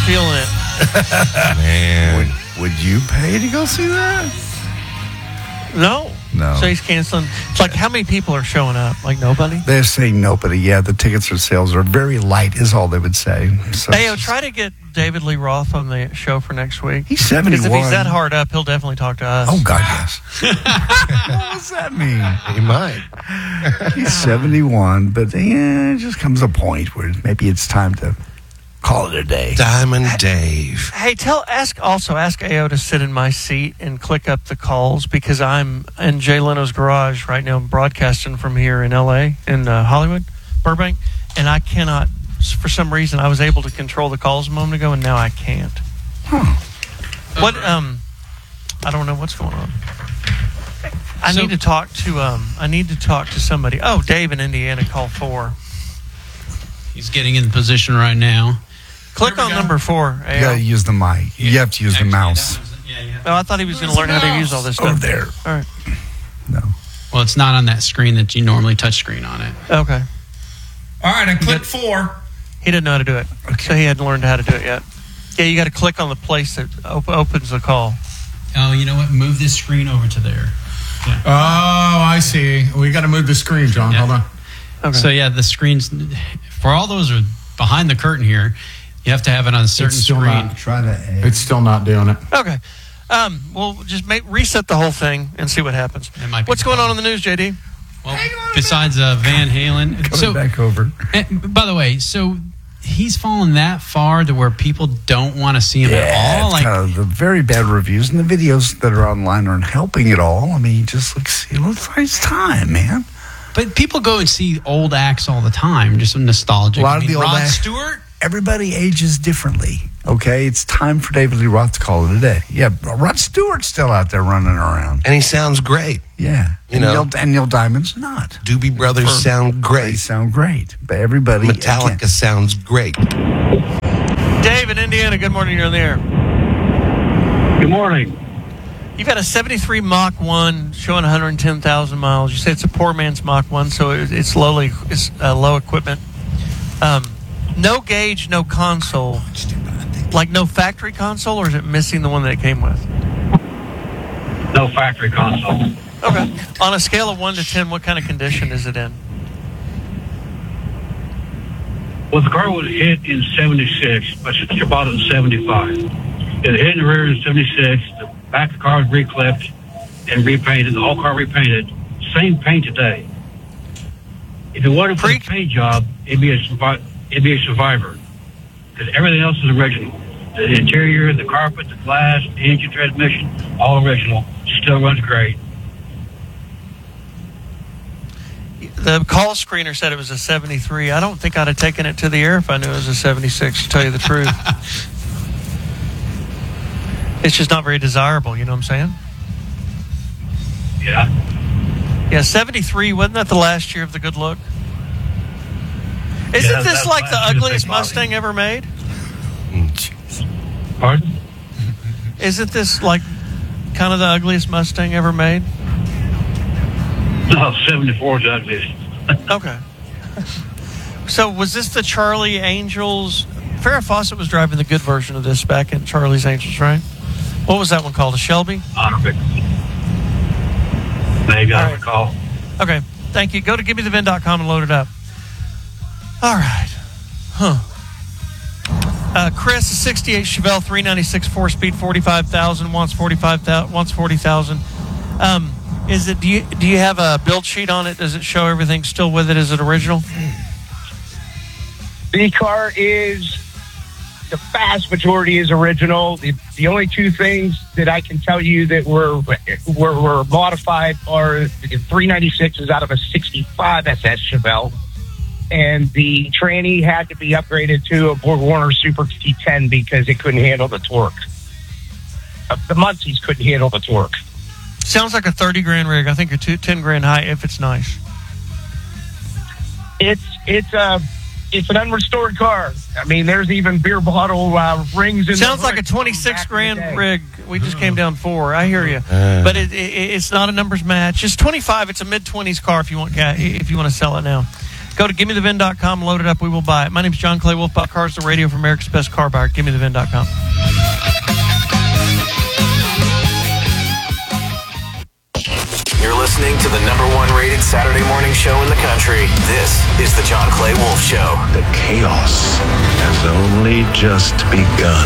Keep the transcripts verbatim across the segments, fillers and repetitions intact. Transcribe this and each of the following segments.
feeling it. Man. Would, would you pay to go see that? No. No. So he's canceling. It's like, how many people are showing up? Like, nobody? They're saying nobody. Yeah, the tickets or sales are very light, is all they would say. So Hey, try to get David Lee Roth on the show for next week. He's seventy-one. Because if he's that hard up, he'll definitely talk to us. Oh, God, yes. What does that mean? He might. He's seventy-one, but yeah, it just comes a point where maybe it's time to call it a day. Diamond Dave. Hey, tell ask also ask A O to sit in my seat and click up the calls, because I'm in Jay Leno's garage right now, broadcasting from here in L A, in uh, Hollywood, Burbank, and I cannot. For some reason, I was able to control the calls a moment ago, and now I can't. Huh. What? Um, I don't know what's going on. I So- need to talk to um. I need to talk to somebody. Oh, Dave in Indiana, call four. He's getting in position right now. Click Here we on go. number four. A O. You got to use the mic. You have to use Actually, the mouse. that was- yeah, you have- Oh, I thought he was going to learn how to use all this stuff. Over there. All right. No. Well, it's not on that screen that you normally touch screen on it. Okay. All right, I clicked four. He didn't know how to do it, so he hadn't learned how to do it yet. Yeah, you got to click on the place that op- opens the call. Oh, you know what? Move this screen over to there. Oh, I see. We got to move the screen, John. Yeah. Hold on. Okay. So, yeah, the screens, for all those who are behind the curtain here, you have to have it on a certain It's still screen. not. Try that. It's still not doing it. Okay. Um, we'll just make reset the whole thing and see what happens. It might be What's going on in the news, J D? Well, besides uh, Van Halen. Coming So, back over. and, by the way, so he's fallen that far to where people don't want to see him Yeah, at all. it's Like, kind of the very bad reviews and the videos that are online aren't helping at all. I mean, he just looks, it looks like it's time, man. but people go and see old acts all the time, just nostalgic. A lot I of mean, the old Rod acts- Stewart. Everybody ages differently. Okay, it's time for David Lee Roth to call it a day. Yeah, Rod Stewart's still out there running around. And he sounds great. Yeah, You and know. Neil, and Neil Diamond's not. Doobie Brothers For- sound They great. sound great, but everybody Metallica again, sounds great. Dave in Indiana, good morning. You're on the air. Good morning. You've had a seventy-three Mach one showing one hundred ten thousand miles. You say it's a poor man's Mach one, so it, it's lowly, it's uh, low equipment. Um, no gauge, no console. Like no factory console, or is it missing the one that it came with? No factory console. Okay. On a scale of one to ten, what kind of condition is it in? Well, the car was hit in seventy-six, but she bought it in seventy-five. It hit in the rear in seventy-six. The back of the car was reclipped and repainted. The whole car repainted. Same paint today. If it wasn't for the paint job, it'd be a survi- it'd be a survivor. Because everything else is original. The interior, the carpet, the glass, the engine, transmission, all original. Still runs great. The call screener said it was a seventy-three. I don't think I'd have taken it to the air if I knew it was a seventy-six, to tell you the truth. It's just not very desirable, you know what I'm saying? Yeah. Yeah, seventy-three, wasn't that the last year of the good look? Isn't Yeah, this that's like the last year's ugliest big body. Mustang ever made? Pardon? Isn't this like kind of the ugliest Mustang ever made? No, seventy-four is ugliest. Okay. So was this the Charlie Angels? Farrah Fawcett was driving the good version of this back in Charlie's Angels, right? What was that one called? A Shelby? Honor Maybe I All don't right. recall. Okay, thank you. Go to give me the vin dot com and load it up. All right. Huh. Uh, Chris, a sixty-eight Chevelle three ninety-six four-speed, forty-five thousand, wants forty-five thousand, wants forty thousand. Um, is it? Do you do you have a build sheet on it? Does it show everything still with it? Is it original? The car is, the vast majority is original. The, the only two things that I can tell you that were were, were modified are the three ninety-six is out of a sixty-five S S Chevelle, and the tranny had to be upgraded to a Borg Warner Super T ten because it couldn't handle the torque. Uh, the Muncies couldn't handle the torque. Sounds like a thirty grand rig. I think you're two, ten grand high if it's nice. It's it's a it's an unrestored car. I mean, there's even beer bottle uh, rings in. Sounds the like a hood twenty-six from back in the grand day. rig. We just came down four. I hear you, Uh. but it, it, it's not a numbers match. It's twenty-five. It's a mid twenties car if you want ca- if you want to sell it now. Go to give me the vin dot com, load it up, we will buy it. My name is John Clay Wolf, about Cars, the radio from America's Best Car Buyer. give me the vin dot com. You're listening to the number one rated Saturday morning show in the country. This is the John Clay Wolf Show. The chaos has only just begun.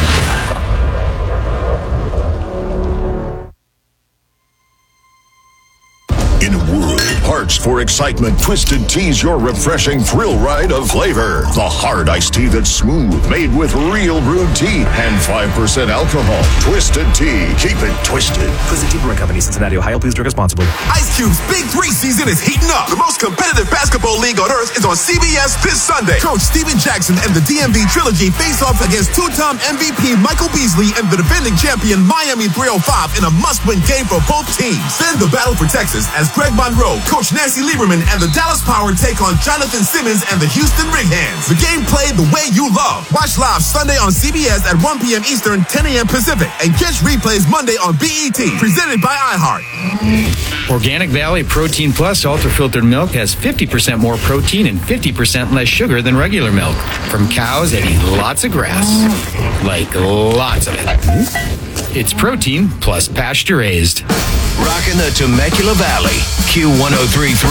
In a world parched for excitement, Twisted Tea's your refreshing thrill ride of flavor. The hard iced tea that's smooth, made with real brewed tea and five percent alcohol. Twisted Tea. Keep it twisted. Twisted Tea Brewing Company, Cincinnati, Ohio. Please drink responsibly. Ice Cube's Big Three season is heating up. The most competitive basketball league on earth is on C B S this Sunday. Coach Steven Jackson and the D M V Trilogy face off against two-time M V P Michael Beasley and the defending champion Miami three oh five in a must-win game for both teams. Then the battle for Texas as Greg Monroe, Coach Nancy Lieberman, and the Dallas Power take on Jonathan Simmons and the Houston Rig-Hands. The game played the way you love. Watch live Sunday on C B S at one p.m. Eastern, ten a.m. Pacific, and catch replays Monday on B E T, presented by iHeart. Organic Valley Protein Plus Ultra Filtered Milk has fifty percent more protein and fifty percent less sugar than regular milk from cows that eat lots of grass. Like lots of it. It's protein plus pasture raised. Rocking the Temecula Valley. Q one oh three point three.